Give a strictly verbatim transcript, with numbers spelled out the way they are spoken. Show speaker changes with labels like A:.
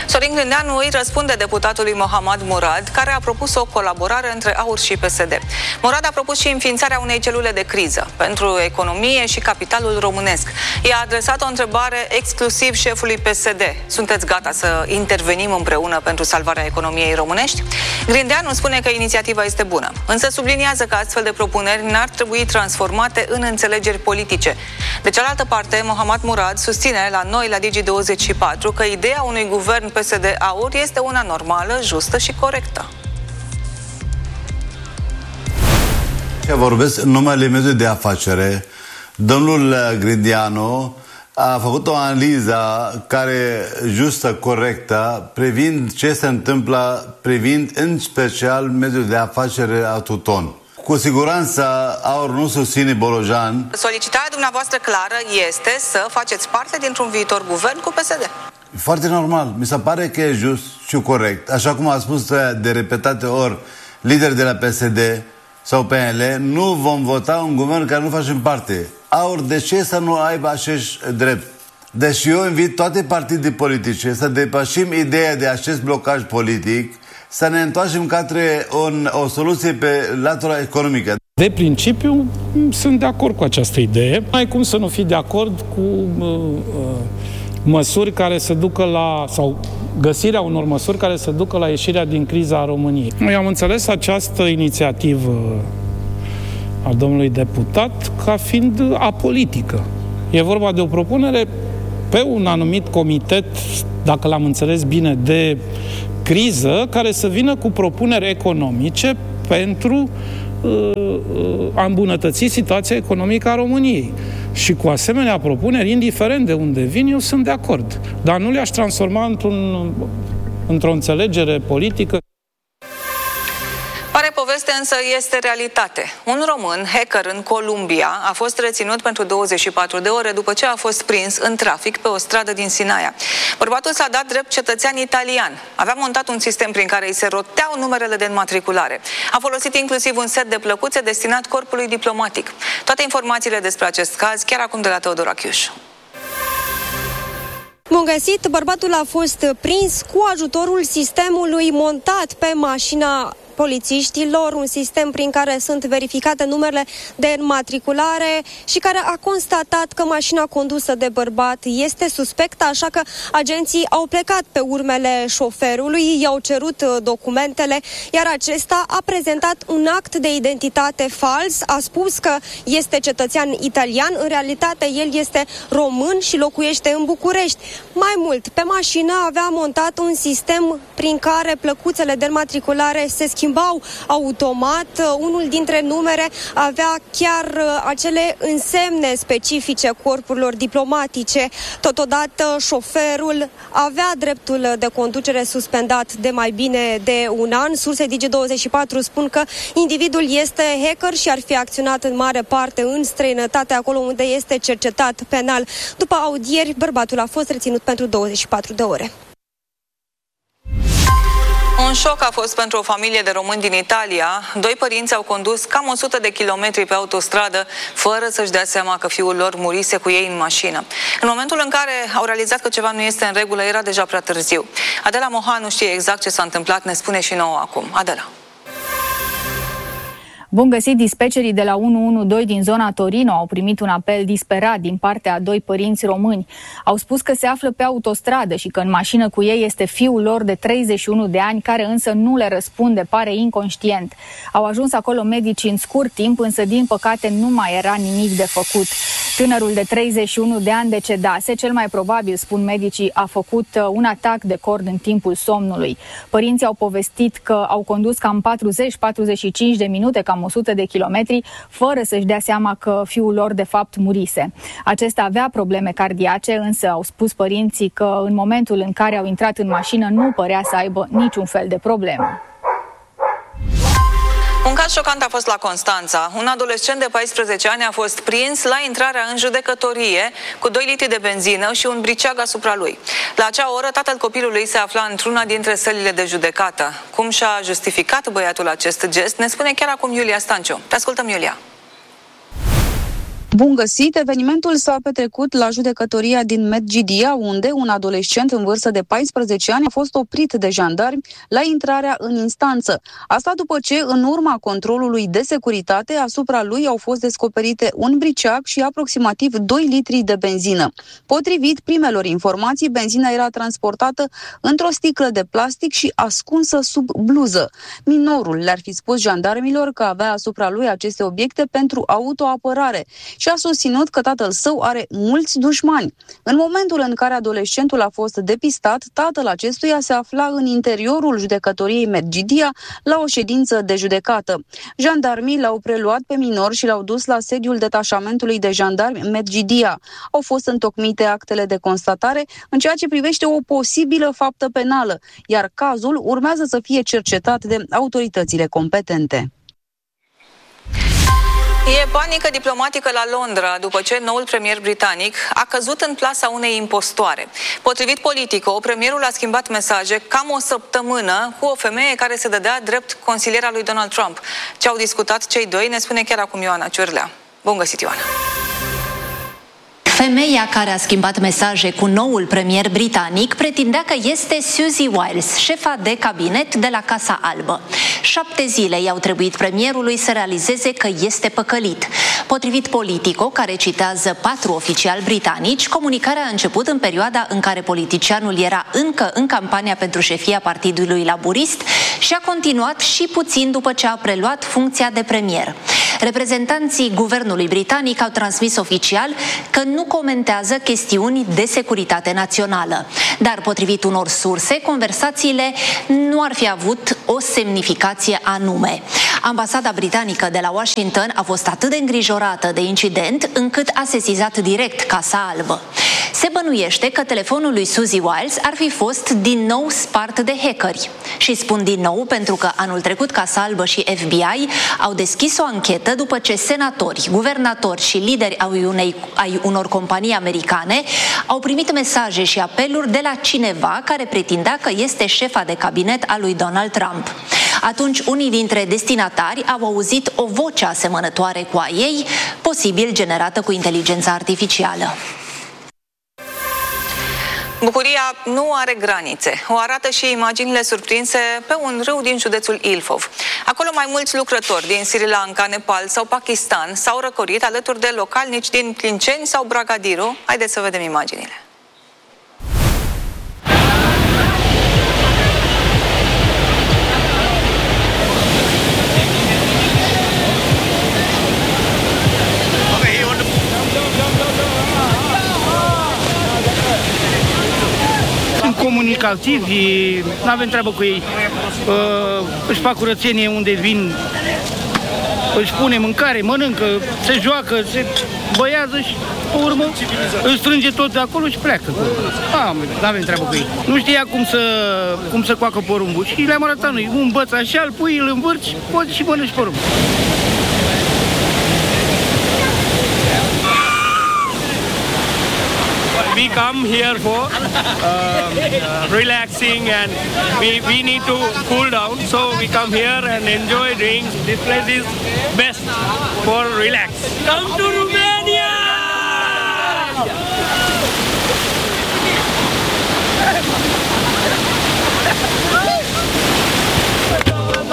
A: Sorin Grindeanu îi răspunde deputatului Mohammad Murad, care a propus o colaborare între AUR și P S D. Murad a propus și înființarea unei celule de criză pentru economie și capitalul românesc. I-a adresat o întrebare exclusiv șefului P S D. Sunteți gata să intervenim împreună pentru salvarea economiei românești? Grindeanu spune că inițiativa este bună, însă subliniază că astfel de propuneri n-ar trebui transformate în înțelegeri politice. De cealaltă parte, Mohammad Murad susține la noi, la Digi douăzeci și patru, că ideea unui guvern P S D-AUR este una normală, justă și corectă.
B: Vorbesc în numele mediului de afacere. Domnul Grindeanu a făcut o analiză care justă, corectă, privind ce se întâmplă, privind în special mediul de afacere autohton. Cu siguranță AUR nu susține Bolojan.
A: Solicitarea dumneavoastră clară este să faceți parte dintr-un viitor guvern cu P S D.
B: Foarte normal. Mi se pare că e just și corect. Așa cum a spus de repetate ori lideri de la P S D sau P N L, nu vom vota un guvern care nu facem parte. AUR, de ce să nu aibă acești drept? Deci eu invit toate partidele politice să depășim ideea de acest blocaj politic, să ne întoarcem către un, o soluție pe latura economică.
C: De principiu, sunt de acord cu această idee. Nu ai cum să nu fii de acord cu uh, uh, măsuri care să ducă la, sau găsirea unor măsuri care să ducă la ieșirea din criza României. Noi am înțeles această inițiativă a domnului deputat ca fiind apolitică. E vorba de o propunere pe un anumit comitet, dacă l-am înțeles bine, de criză, care să vină cu propuneri economice pentru uh, a îmbunătăți situația economică a României. Și cu asemenea propuneri, indiferent de unde vin, eu sunt de acord. Dar nu le-aș transforma într-un, într-o înțelegere politică.
A: Pare poveste, însă este realitate. Un român, hacker în Columbia, a fost reținut pentru douăzeci și patru de ore după ce a fost prins în trafic pe o stradă din Sinaia. Bărbatul s-a dat drept cetățean italian. Avea montat un sistem prin care îi se roteau numerele de înmatriculare. A folosit inclusiv un set de plăcuțe destinat corpului diplomatic. Toate informațiile despre acest caz chiar acum de la Teodor Achiuș.
D: Bun găsit, bărbatul a fost prins cu ajutorul sistemului montat pe mașina polițiștilor, un sistem prin care sunt verificate numerele de înmatriculare și care a constatat că mașina condusă de bărbat este suspectă, așa că agenții au plecat pe urmele șoferului, i-au cerut documentele, iar acesta a prezentat un act de identitate fals, a spus că este cetățean italian, în realitate el este român și locuiește în București. Mai mult, pe mașină avea montat un sistem prin care plăcuțele de înmatriculare se schimbau schimbau automat. Unul dintre numere avea chiar acele însemne specifice corpurilor diplomatice. Totodată, șoferul avea dreptul de conducere suspendat de mai bine de un an. Surse Digi douăzeci și patru spun că individul este hacker și ar fi acționat în mare parte în străinătate, acolo unde este cercetat penal. După audieri, bărbatul a fost reținut pentru douăzeci și patru de ore.
A: Un șoc a fost pentru o familie de români din Italia. Doi părinți au condus cam o sută de kilometri pe autostradă fără să-și dea seama că fiul lor murise cu ei în mașină. În momentul în care au realizat că ceva nu este în regulă, era deja prea târziu. Adela Mohanu știe exact ce s-a întâmplat, ne spune și nouă acum. Adela.
E: Bun găsit, dispecerii de la unu unu doi din zona Torino au primit un apel disperat din partea a doi părinți români. Au spus că se află pe autostradă și că în mașină cu ei este fiul lor de treizeci și unu de ani, care însă nu le răspunde, pare inconștient. Au ajuns acolo medici în scurt timp, însă din păcate nu mai era nimic de făcut. Tânărul de treizeci și unu de ani decedase, cel mai probabil, spun medicii, a făcut un atac de cord în timpul somnului. Părinții au povestit că au condus cam patruzeci patruzeci și cinci de minute, cam o sută de kilometri, fără să-și dea seama că fiul lor de fapt murise. Acesta avea probleme cardiace, însă au spus părinții că în momentul în care au intrat în mașină nu părea să aibă niciun fel de problemă.
A: Un caz șocant a fost la Constanța. Un adolescent de paisprezece ani a fost prins la intrarea în judecătorie cu doi litri de benzină și un briceag asupra lui. La acea oră, tatăl copilului se afla într-una dintre sălile de judecată. Cum și-a justificat băiatul acest gest, ne spune chiar acum Iulia Stanciu. Te ascultăm, Iulia.
F: Bun găsit! Evenimentul s-a petrecut la judecătoria din Medgidia, unde un adolescent în vârstă de paisprezece ani a fost oprit de jandarmi la intrarea în instanță. Asta după ce, în urma controlului de securitate, asupra lui au fost descoperite un briceag și aproximativ doi litri de benzină. Potrivit primelor informații, benzina era transportată într-o sticlă de plastic și ascunsă sub bluză. Minorul le-ar fi spus jandarmilor că avea asupra lui aceste obiecte pentru autoapărare și a susținut că tatăl său are mulți dușmani. În momentul în care adolescentul a fost depistat, tatăl acestuia se afla în interiorul judecătoriei Medgidia la o ședință de judecată. Jandarmii l-au preluat pe minor și l-au dus la sediul detașamentului de jandarmi Medgidia. Au fost întocmite actele de constatare în ceea ce privește o posibilă faptă penală, iar cazul urmează să fie cercetat de autoritățile competente.
A: E panică diplomatică la Londra după ce noul premier britanic a căzut în plasa unei impostoare. Potrivit Politico, premierul a schimbat mesaje cam o săptămână cu o femeie care se dădea drept consiliera lui Donald Trump. Ce au discutat cei doi ne spune chiar acum Ioana Ciurlea. Bun găsit, Ioana!
G: Femeia care a schimbat mesaje cu noul premier britanic pretindea că este Susie Wiles, șefa de cabinet de la Casa Albă. Șapte zile i-au trebuit premierului să realizeze că este păcălit. Potrivit Politico, care citează patru oficiali britanici, comunicarea a început în perioada în care politicianul era încă în campania pentru șefia Partidului Laburist și a continuat și puțin după ce a preluat funcția de premier. Reprezentanții guvernului britanic au transmis oficial că nu comentează chestiuni de securitate națională. Dar, potrivit unor surse, conversațiile nu ar fi avut o semnificație anume. Ambasada britanică de la Washington a fost atât de îngrijorată de incident încât a sesizat direct Casa Albă. Se bănuiește că telefonul lui Susie Wiles ar fi fost din nou spart de hackeri. Și spun din nou pentru că anul trecut Casa Albă și F B I au deschis o anchetă după ce senatori, guvernatori și lideri ai, unei, ai unor companii americane au primit mesaje și apeluri de la cineva care pretindea că este șefa de cabinet a lui Donald Trump. Atunci unii dintre destinatari au auzit o voce asemănătoare cu a ei, posibil generată cu inteligența artificială.
A: Bucuria nu are granițe. O arată și imaginile surprinse pe un râu din județul Ilfov. Acolo mai mulți lucrători din Sri Lanka, Nepal sau Pakistan s-au răcorit alături de localnici din Clinceni sau Bragadiru. Haideți să vedem imaginile.
C: Comunicativi, nu avem treabă cu ei, uh, își fac curățenie unde vin, își pune mâncare, mănâncă, se joacă, se băiază și pe urmă își strânge tot de acolo și pleacă. Nu avem treabă cu ei. Nu știa cum să, cum să coacă porumbul și le-am arătat noi. Un băț așa, îl pui, îl învârți, poți și mănânci porumbul.
H: We come here for uh, uh, relaxing and we, we need to cool down, so we come here and enjoy drinks. This place is best for relax. Come to Romania!